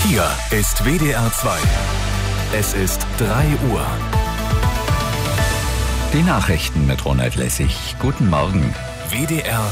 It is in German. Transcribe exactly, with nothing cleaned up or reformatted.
Hier ist W D R zwei. Es ist drei Uhr. Die Nachrichten mit Ronald Lessig. Guten Morgen. W D R